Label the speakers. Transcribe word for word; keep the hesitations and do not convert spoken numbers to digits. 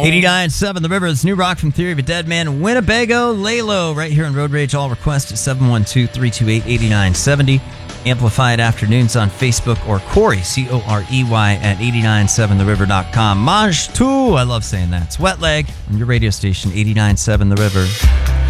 Speaker 1: eighty-nine point seven The River. It's New Rock from Theory of a Dead Man. Winnebago, Lalo, right here on Road Rage. All requests at seven one two, three two eight, eight nine seven zero. Amplified Afternoons on Facebook, or Corey, C O R E Y, at eight nine seven the river dot com. Maj two, I love saying that. It's Wet Leg on your radio station, eighty-nine point seven The River.